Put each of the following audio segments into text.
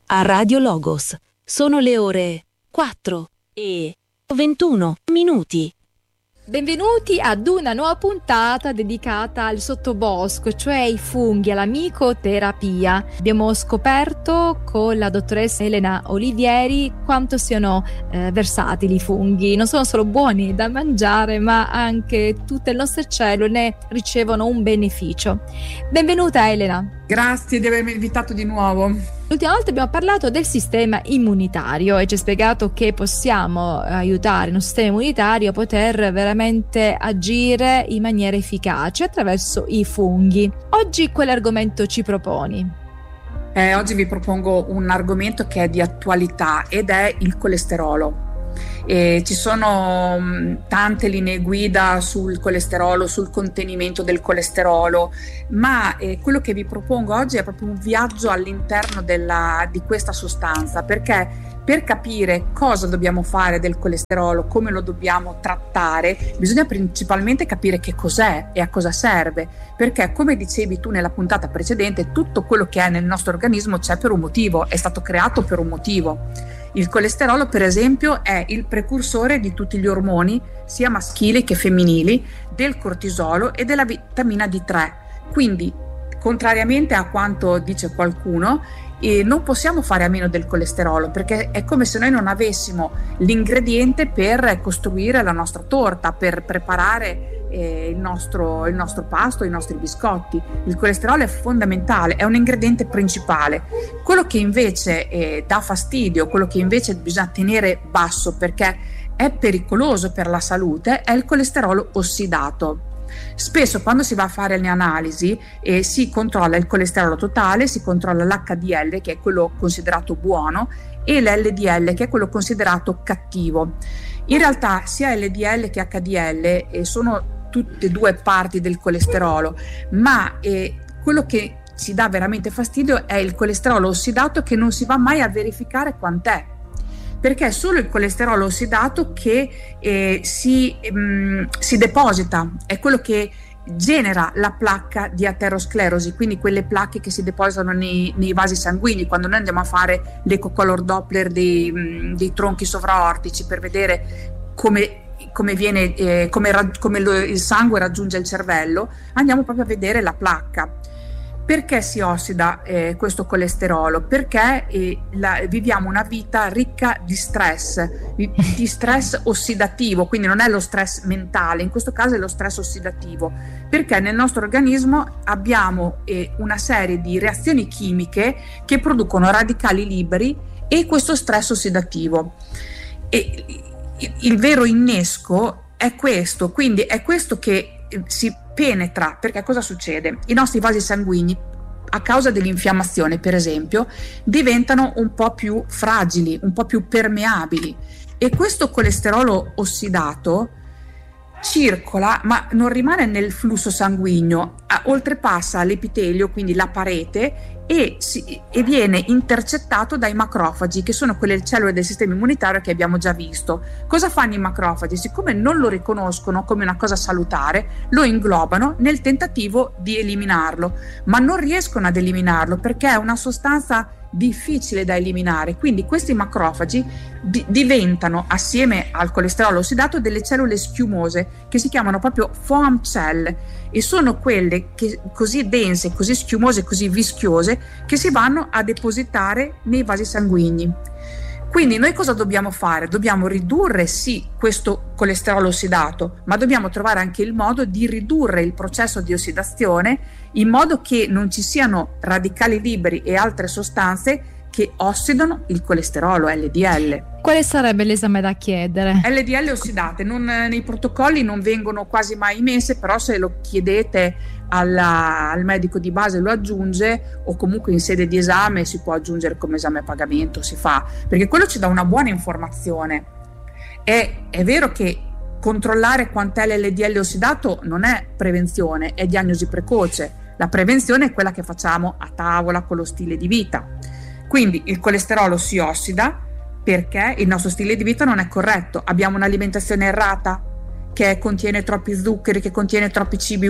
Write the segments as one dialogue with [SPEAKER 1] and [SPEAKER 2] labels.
[SPEAKER 1] a Radio Logos. Sono le ore 4:21.
[SPEAKER 2] Benvenuti ad una nuova puntata dedicata al sottobosco, cioè ai funghi, alla micoterapia. Abbiamo scoperto con la dottoressa Elena Olivieri quanto siano versatili i funghi. Non sono solo buoni da mangiare, ma anche tutte le nostre cellule ne ricevono un beneficio. Benvenuta Elena.
[SPEAKER 3] Grazie di avermi invitato di nuovo.
[SPEAKER 2] L'ultima volta abbiamo parlato del sistema immunitario e ci hai spiegato che possiamo aiutare il nostro sistema immunitario a poter veramente agire in maniera efficace attraverso i funghi. Oggi quale argomento ci proponi?
[SPEAKER 3] Oggi vi propongo un argomento che è di attualità ed è il colesterolo. Ci sono tante linee guida sul colesterolo, sul contenimento del colesterolo, ma quello che vi propongo oggi è proprio un viaggio all'interno di questa sostanza, perché per capire cosa dobbiamo fare del colesterolo, come lo dobbiamo trattare, bisogna principalmente capire che cos'è e a cosa serve, perché come dicevi tu nella puntata precedente, tutto quello che è nel nostro organismo c'è per un motivo, è stato creato per un motivo. Il colesterolo, per esempio, è il precursore di tutti gli ormoni, sia maschili che femminili, del cortisolo e della vitamina D3. Quindi, contrariamente a quanto dice qualcuno, non possiamo fare a meno del colesterolo, perché è come se noi non avessimo l'ingrediente per costruire la nostra torta, per preparare il nostro pasto, i nostri biscotti. Il colesterolo è fondamentale, è un ingrediente principale. Quello che invece dà fastidio, quello che invece bisogna tenere basso perché è pericoloso per la salute, è il colesterolo ossidato. Spesso quando si va a fare le analisi si controlla il colesterolo totale, si controlla l'HDL, che è quello considerato buono, e l'LDL, che è quello considerato cattivo. In realtà sia LDL che HDL sono tutte e due parti del colesterolo, ma quello che ci dà veramente fastidio è il colesterolo ossidato, che non si va mai a verificare quant'è, perché è solo il colesterolo ossidato che si deposita, è quello che genera la placca di aterosclerosi, quindi quelle placche che si depositano nei vasi sanguigni quando noi andiamo a fare l'ecocolor Doppler dei tronchi sovraortici per vedere come il sangue raggiunge il cervello. Andiamo proprio a vedere la placca. Perché si ossida questo colesterolo? Perché viviamo una vita ricca di stress ossidativo, quindi non è lo stress mentale, in questo caso è lo stress ossidativo, perché nel nostro organismo abbiamo una serie di reazioni chimiche che producono radicali liberi e questo stress ossidativo. E il vero innesco è questo, quindi è questo che si penetra, perché cosa succede? I nostri vasi sanguigni, a causa dell'infiammazione per esempio, diventano un po' più fragili, un po' più permeabili, e questo colesterolo ossidato circola ma non rimane nel flusso sanguigno, oltrepassa l'epitelio, quindi la parete, e viene intercettato dai macrofagi, che sono quelle cellule del sistema immunitario che abbiamo già visto. Cosa fanno i macrofagi? Siccome non lo riconoscono come una cosa salutare, lo inglobano nel tentativo di eliminarlo, ma non riescono ad eliminarlo perché è una sostanza difficile da eliminare. Quindi questi macrofagi diventano, assieme al colesterolo ossidato, delle cellule schiumose che si chiamano proprio foam cell, e sono quelle che così dense, così schiumose, così vischiose, che si vanno a depositare nei vasi sanguigni. Quindi noi cosa dobbiamo fare? Dobbiamo ridurre sì questo colesterolo ossidato, ma dobbiamo trovare anche il modo di ridurre il processo di ossidazione in modo che non ci siano radicali liberi e altre sostanze che ossidano il colesterolo LDL.
[SPEAKER 2] Quale sarebbe l'esame da chiedere?
[SPEAKER 3] LDL ossidate, nei protocolli non vengono quasi mai messe, però se lo chiedete al medico di base lo aggiunge, o comunque in sede di esame si può aggiungere come esame a pagamento, si fa, perché quello ci dà una buona informazione. È vero che controllare quant'è l'LDL ossidato non è prevenzione, è diagnosi precoce. La prevenzione è quella che facciamo a tavola con lo stile di vita. Quindi il colesterolo si ossida perché il nostro stile di vita non è corretto, abbiamo un'alimentazione errata che contiene troppi zuccheri, che contiene troppi cibi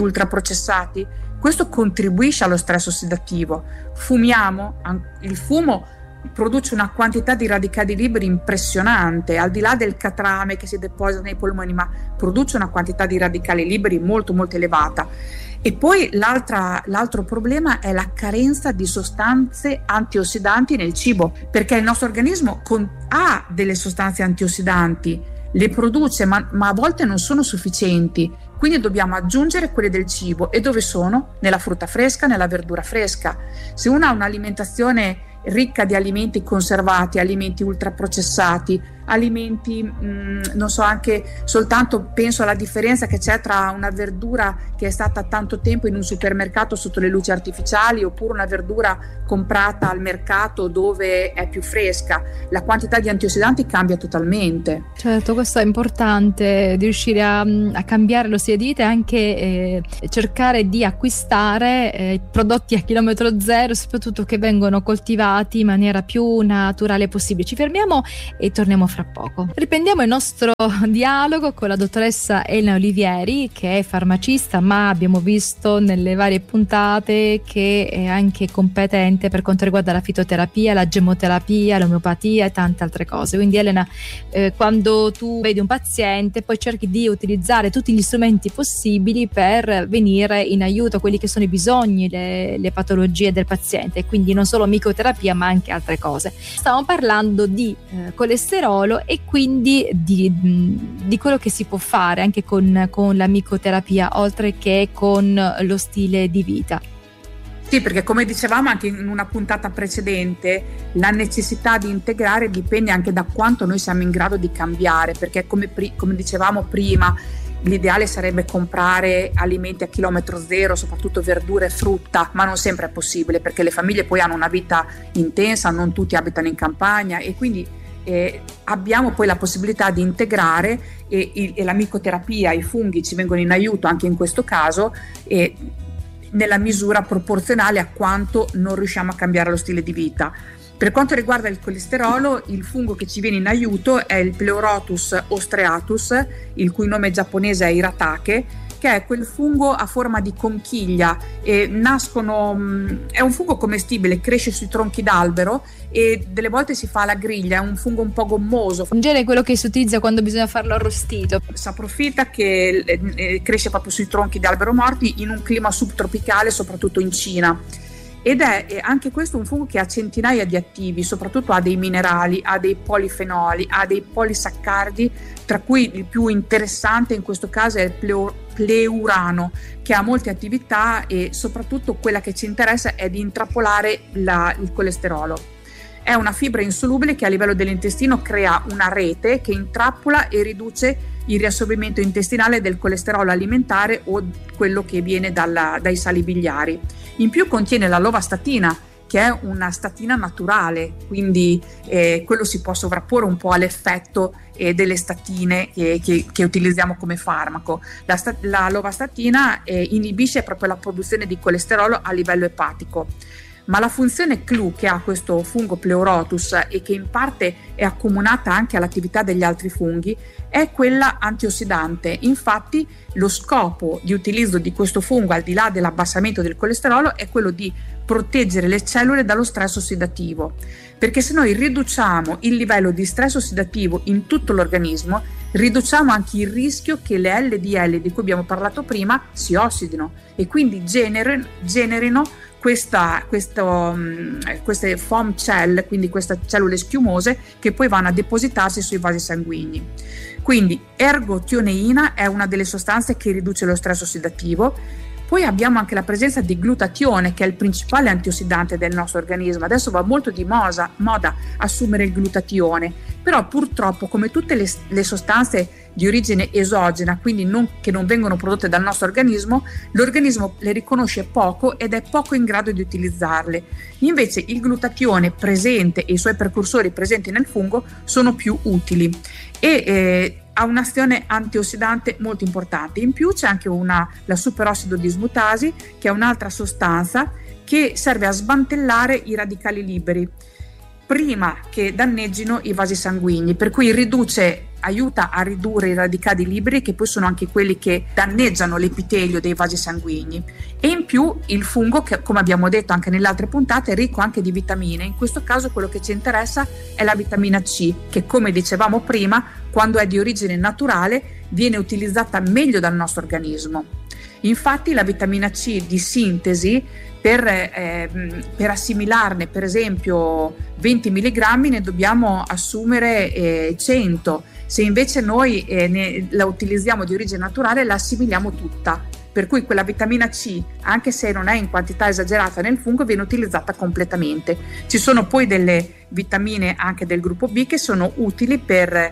[SPEAKER 3] ultraprocessati. Questo contribuisce allo stress ossidativo. Fumiamo, il fumo produce una quantità di radicali liberi impressionante, al di là del catrame che si deposita nei polmoni, ma produce una quantità di radicali liberi molto molto elevata. E poi l'altro problema è la carenza di sostanze antiossidanti nel cibo, perché il nostro organismo ha delle sostanze antiossidanti, le produce, ma a volte non sono sufficienti, quindi dobbiamo aggiungere quelle del cibo. E dove sono? Nella frutta fresca, nella verdura fresca. Se uno ha un'alimentazione ricca di alimenti conservati, alimenti ultraprocessati, alimenti, non so, anche soltanto penso alla differenza che c'è tra una verdura che è stata tanto tempo in un supermercato sotto le luci artificiali oppure una verdura comprata al mercato dove è più fresca, la quantità di antiossidanti cambia totalmente.
[SPEAKER 2] Certo, questo è importante, di riuscire a cambiare lo stile di vita e anche cercare di acquistare prodotti a chilometro zero, soprattutto che vengono coltivati in maniera più naturale possibile. Ci fermiamo e torniamo fra poco. Riprendiamo il nostro dialogo con la dottoressa Elena Olivieri, che è farmacista, ma abbiamo visto nelle varie puntate che è anche competente per quanto riguarda la fitoterapia, la gemoterapia, l'omeopatia e tante altre cose. Quindi Elena, quando tu vedi un paziente poi cerchi di utilizzare tutti gli strumenti possibili per venire in aiuto a quelli che sono i bisogni, le patologie del paziente, e quindi non solo micoterapia ma anche altre cose. Stavamo parlando di colesterolo e quindi di quello che si può fare anche con la micoterapia, oltre che con lo stile di vita.
[SPEAKER 3] Sì, perché come dicevamo anche in una puntata precedente, la necessità di integrare dipende anche da quanto noi siamo in grado di cambiare, perché come dicevamo prima, l'ideale sarebbe comprare alimenti a chilometro zero, soprattutto verdure e frutta, ma non sempre è possibile, perché le famiglie poi hanno una vita intensa, non tutti abitano in campagna, e quindi abbiamo poi la possibilità di integrare e la micoterapia, i funghi ci vengono in aiuto anche in questo caso, nella misura proporzionale a quanto non riusciamo a cambiare lo stile di vita. Per quanto riguarda il colesterolo, il fungo che ci viene in aiuto è il Pleurotus ostreatus, il cui nome giapponese è Iratake, che è quel fungo a forma di conchiglia. È un fungo commestibile, cresce sui tronchi d'albero e delle volte si fa la griglia, è un fungo un po' gommoso.
[SPEAKER 2] In genere è quello che si utilizza quando bisogna farlo arrostito.
[SPEAKER 3] Si approfitta che cresce proprio sui tronchi di albero morti in un clima subtropicale, soprattutto in Cina. Ed è anche questo un fungo che ha centinaia di attivi, soprattutto ha dei minerali, ha dei polifenoli, ha dei polisaccaridi, tra cui il più interessante in questo caso è il pleurano, che ha molte attività e soprattutto quella che ci interessa è di intrappolare il colesterolo. È una fibra insolubile che a livello dell'intestino crea una rete che intrappola e riduce il riassorbimento intestinale del colesterolo alimentare o quello che viene dai sali biliari. In più contiene la lovastatina, che è una statina naturale, quindi quello si può sovrapporre un po' all'effetto delle statine che utilizziamo come farmaco. La lovastatina inibisce proprio la produzione di colesterolo a livello epatico. Ma la funzione clou che ha questo fungo Pleurotus e che in parte è accomunata anche all'attività degli altri funghi è quella antiossidante. Infatti lo scopo di utilizzo di questo fungo, al di là dell'abbassamento del colesterolo, è quello di proteggere le cellule dallo stress ossidativo, perché se noi riduciamo il livello di stress ossidativo in tutto l'organismo, riduciamo anche il rischio che le LDL di cui abbiamo parlato prima si ossidino e quindi generino queste foam cell, quindi queste cellule schiumose che poi vanno a depositarsi sui vasi sanguigni. Quindi ergotioneina è una delle sostanze che riduce lo stress ossidativo. Poi abbiamo anche la presenza di glutatione, che è il principale antiossidante del nostro organismo. Adesso va molto di moda assumere il glutatione, però purtroppo, come tutte le sostanze di origine esogena, quindi che non vengono prodotte dal nostro organismo, l'organismo le riconosce poco ed è poco in grado di utilizzarle. Invece il glutatione presente e i suoi precursori presenti nel fungo sono più utili e ha un'azione antiossidante molto importante. In più c'è anche la superossido dismutasi, che è un'altra sostanza che serve a smantellare i radicali liberi. prima che danneggino i vasi sanguigni, per cui aiuta a ridurre i radicali liberi, che poi sono anche quelli che danneggiano l'epitelio dei vasi sanguigni. E in più il fungo, che come abbiamo detto anche nelle altre puntate, è ricco anche di vitamine. In questo caso quello che ci interessa è la vitamina C, che come dicevamo prima, quando è di origine naturale viene utilizzata meglio dal nostro organismo. Infatti la vitamina C di sintesi, per assimilarne per esempio 20 mg ne dobbiamo assumere 100. Se invece noi la utilizziamo di origine naturale, la assimiliamo tutta, per cui quella vitamina C, anche se non è in quantità esagerata nel fungo, viene utilizzata completamente. Ci sono poi delle vitamine anche del gruppo B che sono utili per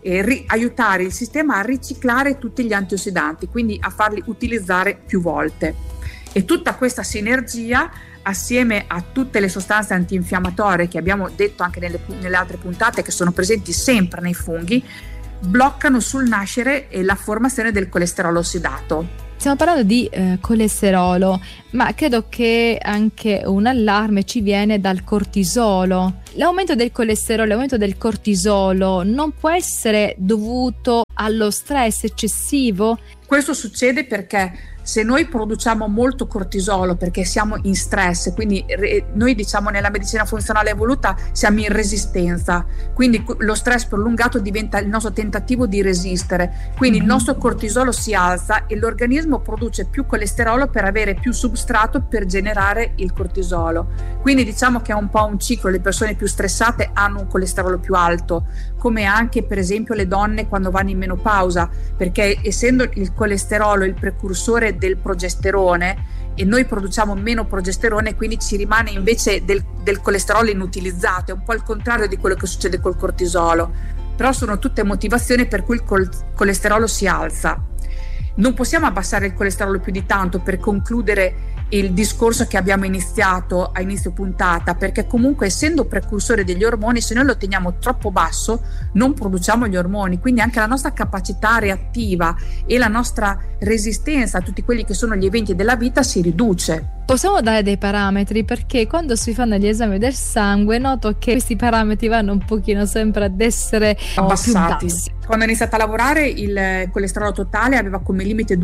[SPEAKER 3] aiutare il sistema a riciclare tutti gli antiossidanti, quindi a farli utilizzare più volte. E tutta questa sinergia, assieme a tutte le sostanze antinfiammatorie che abbiamo detto anche nelle altre puntate, che sono presenti sempre nei funghi, bloccano sul nascere la formazione del colesterolo ossidato.
[SPEAKER 2] Stiamo parlando di colesterolo, ma credo che anche un allarme ci viene dal cortisolo. L'aumento del colesterolo, l'aumento del cortisolo non può essere dovuto allo stress eccessivo?
[SPEAKER 3] Questo succede perché se noi produciamo molto cortisolo perché siamo in stress, quindi noi diciamo nella medicina funzionale evoluta siamo in resistenza, quindi lo stress prolungato diventa il nostro tentativo di resistere, quindi il nostro cortisolo si alza e l'organismo produce più colesterolo per avere più substrato per generare il cortisolo. Quindi diciamo che è un po' un ciclo, le persone più stressate hanno un colesterolo più alto, come anche per esempio le donne quando vanno in menopausa, perché essendo il colesterolo il precursore del progesterone e noi produciamo meno progesterone, quindi ci rimane invece del colesterolo inutilizzato. È un po' il contrario di quello che succede col cortisolo, però sono tutte motivazioni per cui il colesterolo si alza. Non possiamo abbassare il colesterolo più di tanto per concludere il discorso che abbiamo iniziato a inizio puntata, perché comunque essendo precursore degli ormoni, se noi lo teniamo troppo basso non produciamo gli ormoni, quindi anche la nostra capacità reattiva e la nostra resistenza a tutti quelli che sono gli eventi della vita si riduce.
[SPEAKER 2] Possiamo dare dei parametri, perché quando si fanno gli esami del sangue noto che questi parametri vanno un pochino sempre ad essere
[SPEAKER 3] abbassati.
[SPEAKER 2] Più bassi.
[SPEAKER 3] Quando ho iniziato a lavorare il colesterolo totale aveva come limite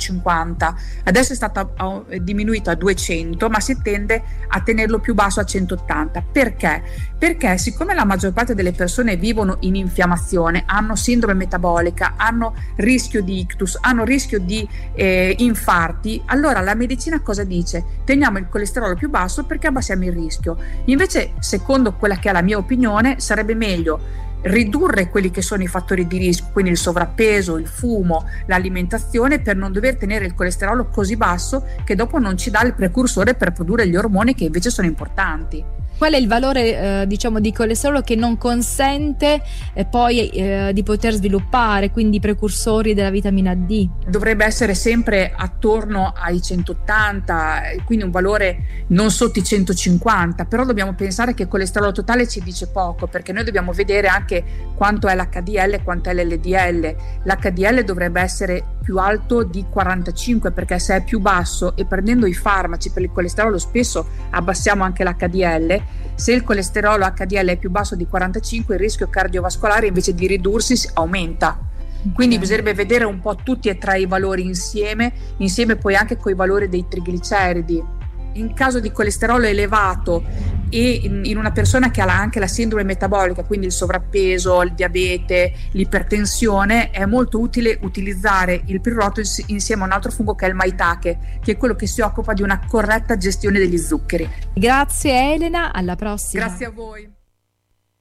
[SPEAKER 3] 250, adesso è stato diminuito a 200, ma si tende a tenerlo più basso a 180. Perché? Perché siccome la maggior parte delle persone vivono in infiammazione, hanno sindrome metabolica, hanno rischio di ictus, hanno rischio di infarti, allora la medicina cosa dice? Teniamo il colesterolo più basso perché abbassiamo il rischio. Invece, secondo quella che è la mia opinione, sarebbe meglio ridurre quelli che sono i fattori di rischio, quindi il sovrappeso, il fumo, l'alimentazione, per non dover tenere il colesterolo così basso che dopo non ci dà il precursore per produrre gli ormoni che invece sono importanti.
[SPEAKER 2] Qual è il valore di colesterolo che non consente poi di poter sviluppare quindi i precursori della vitamina D?
[SPEAKER 3] Dovrebbe essere sempre attorno ai 180, quindi un valore non sotto i 150, però dobbiamo pensare che il colesterolo totale ci dice poco, perché noi dobbiamo vedere anche quanto è l'HDL e quanto è l'LDL. L'HDL dovrebbe essere più alto di 45, perché se è più basso, e prendendo i farmaci per il colesterolo spesso abbassiamo anche l'HDL, se il colesterolo HDL è più basso di 45 il rischio cardiovascolare invece di ridursi aumenta. Quindi bisognerebbe vedere un po' tutti e tre i valori insieme poi anche con i valori dei trigliceridi. In caso di colesterolo elevato e in una persona che ha anche la sindrome metabolica, quindi il sovrappeso, il diabete, l'ipertensione, è molto utile utilizzare il pirroto insieme a un altro fungo che è il maitake, che è quello che si occupa di una corretta gestione degli zuccheri.
[SPEAKER 2] Grazie Elena, alla prossima.
[SPEAKER 3] Grazie a voi.